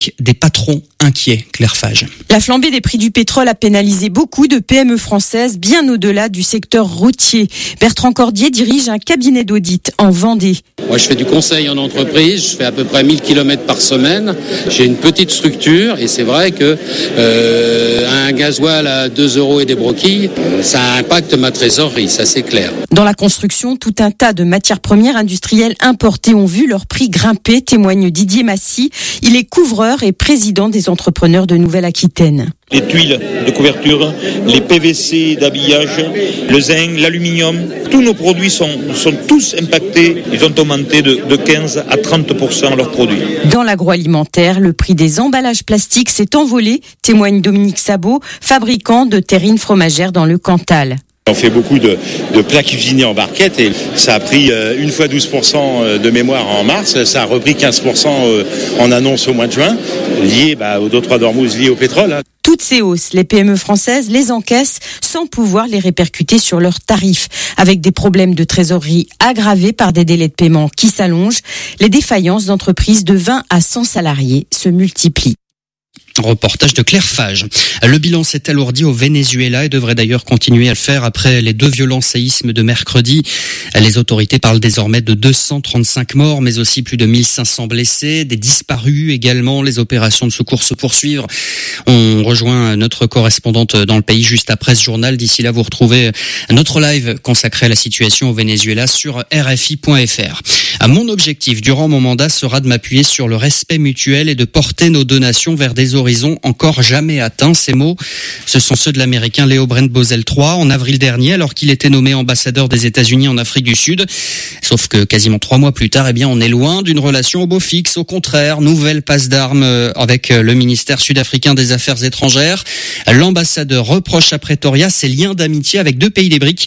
Des patrons inquiets, Claire Fage. La flambée des prix du pétrole a pénalisé beaucoup de PME françaises, bien au-delà du secteur routier. Bertrand Cordier dirige un cabinet d'audit en Vendée. Moi, je fais du conseil en entreprise, je fais à peu près 1000 km par semaine. J'ai une petite structure et c'est vrai que un gasoil à 2 € et des broquilles, ça impacte ma trésorerie, ça c'est clair. Dans la construction, tout un tas de matières premières industrielles importées ont vu leur prix grimper, témoigne Didier Massy. Il est couvreur et président des entrepreneurs de Nouvelle-Aquitaine. Les tuiles de couverture, les PVC d'habillage, le zinc, l'aluminium, tous nos produits sont tous impactés. Ils ont augmenté de 15 à 30% leurs produits. Dans l'agroalimentaire, le prix des emballages plastiques s'est envolé, témoigne Dominique Sabot, fabricant de terrines fromagères dans le Cantal. On fait beaucoup de plats cuisinés en barquette et ça a pris une fois 12% de mémoire en mars, ça a repris 15% en annonce au mois de juin, lié aux 2-3 dormousses liées au pétrole. Toutes ces hausses, les PME françaises les encaissent sans pouvoir les répercuter sur leurs tarifs. Avec des problèmes de trésorerie aggravés par des délais de paiement qui s'allongent, les défaillances d'entreprises de 20 à 100 salariés se multiplient. Reportage de Claire Fage. Le bilan s'est alourdi au Venezuela et devrait d'ailleurs continuer à le faire après les 2 violents séismes de mercredi. Les autorités parlent désormais de 235 morts, mais aussi plus de 1500 blessés, des disparus également. Les opérations de secours se poursuivent. On rejoint notre correspondante dans le pays juste après ce journal. D'ici là, vous retrouvez notre live consacré à la situation au Venezuela sur rfi.fr. Mon objectif durant mon mandat sera de m'appuyer sur le respect mutuel et de porter nos deux nations vers des horizons encore jamais atteints. Ces mots, ce sont ceux de l'Américain Leo Brent-Bozell III en avril dernier, alors qu'il était nommé ambassadeur des États-Unis en Afrique du Sud. Sauf que quasiment 3 mois plus tard, on est loin d'une relation au beau fixe. Au contraire, nouvelle passe d'armes avec le ministère sud-africain des Affaires étrangères. L'ambassadeur reproche à Pretoria ses liens d'amitié avec 2 pays des BRICS,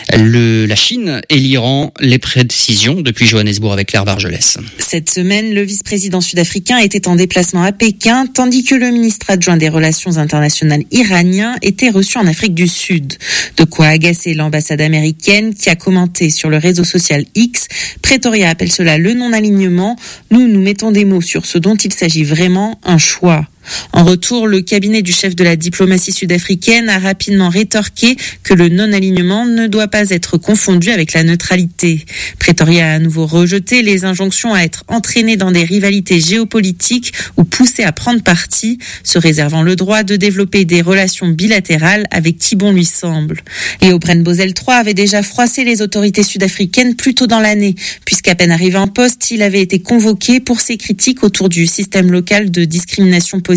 la Chine et l'Iran. Les précisions depuis Johannesburg avec Claire Vargelès. Cette semaine, le vice-président sud-africain était en déplacement à Pékin, tandis que le ministre adjoint des Relations internationales iranien était reçu en Afrique du Sud. De quoi agacer l'ambassade américaine qui a commenté sur le réseau social X. Pretoria appelle cela le non-alignement. Nous mettons des mots sur ce dont il s'agit vraiment, un choix. En retour, le cabinet du chef de la diplomatie sud-africaine a rapidement rétorqué que le non-alignement ne doit pas être confondu avec la neutralité. Pretoria a à nouveau rejeté les injonctions à être entraîné dans des rivalités géopolitiques ou poussé à prendre parti, se réservant le droit de développer des relations bilatérales avec qui bon lui semble. Leo Brent-Bozell III avait déjà froissé les autorités sud-africaines plus tôt dans l'année, puisqu'à peine arrivé en poste, il avait été convoqué pour ses critiques autour du système local de discrimination positive.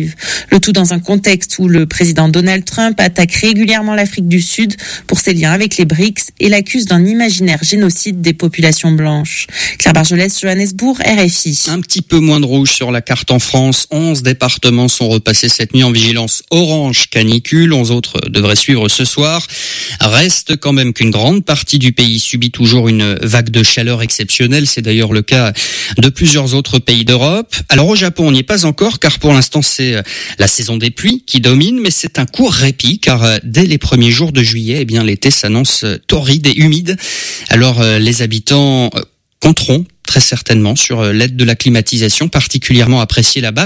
Le tout dans un contexte où le président Donald Trump attaque régulièrement l'Afrique du Sud pour ses liens avec les BRICS et l'accuse d'un imaginaire génocide des populations blanches. Claire Bargelès, Johannesburg, RFI. Un petit peu moins de rouge sur la carte en France. 11 départements sont repassés cette nuit en vigilance orange canicule. 11 autres devraient suivre ce soir. Reste quand même qu'une grande partie du pays subit toujours une vague de chaleur exceptionnelle. C'est d'ailleurs le cas de plusieurs autres pays d'Europe. Alors au Japon, on n'y est pas encore car pour l'instant c'est la saison des pluies qui domine, mais c'est un court répit car dès les premiers jours de juillet, l'été s'annonce torride et humide. Alors les habitants compteront très certainement sur l'aide de la climatisation, particulièrement appréciée là-bas.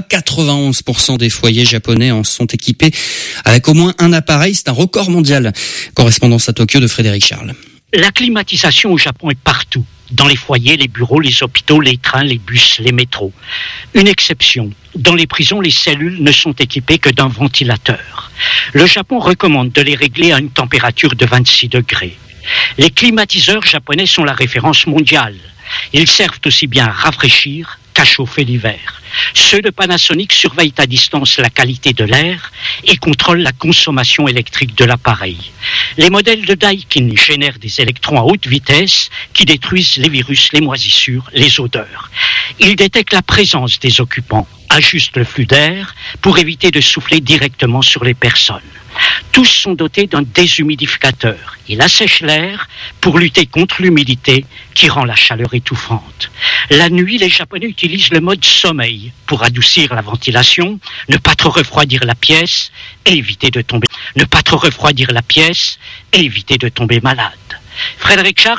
91% des foyers japonais en sont équipés avec au moins un appareil. C'est un record mondial. Correspondance à Tokyo de Frédéric Charles. La climatisation au Japon est partout. Dans les foyers, les bureaux, les hôpitaux, les trains, les bus, les métros. Une exception. Dans les prisons, les cellules ne sont équipées que d'un ventilateur. Le Japon recommande de les régler à une température de 26 degrés. Les climatiseurs japonais sont la référence mondiale. Ils servent aussi bien à rafraîchir qu'à chauffer l'hiver. Ceux de Panasonic surveillent à distance la qualité de l'air et contrôlent la consommation électrique de l'appareil. Les modèles de Daikin génèrent des électrons à haute vitesse qui détruisent les virus, les moisissures, les odeurs. Ils détectent la présence des occupants, ajustent le flux d'air pour éviter de souffler directement sur les personnes. Tous sont dotés d'un déshumidificateur. Il assèche l'air pour lutter contre l'humidité qui rend la chaleur étouffante. La nuit, les Japonais utilisent le mode sommeil pour adoucir la ventilation, ne pas trop refroidir la pièce et éviter de tomber malade. Frédéric Charles.